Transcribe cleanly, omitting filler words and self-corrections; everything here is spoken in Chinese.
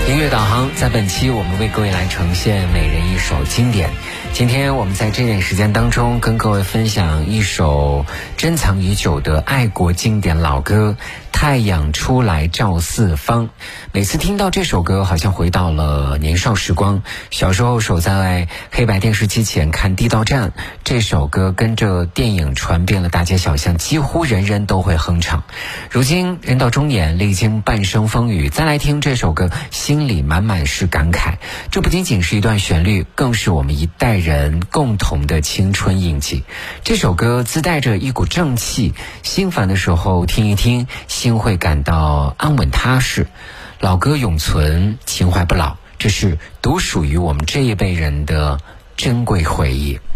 音乐导航，在本期我们为各位来呈现每人一首经典。今天我们在这点时间当中跟各位分享一首珍藏已久的爱国经典老歌《太阳出来照四方》。每次听到这首歌，好像回到了年少时光，小时候守在黑白电视机前看地道战，这首歌跟着电影传遍了大街小巷，几乎人人都会哼唱。如今人到中年，历经半生风雨，再来听这首歌，心里满满是感慨。这不仅仅是一段旋律，更是我们一代人共同的青春印记。这首歌自带着一股正气，心烦的时候听一听，心会感到安稳踏实。老歌永存，情怀不老，这是独属于我们这一辈人的珍贵回忆。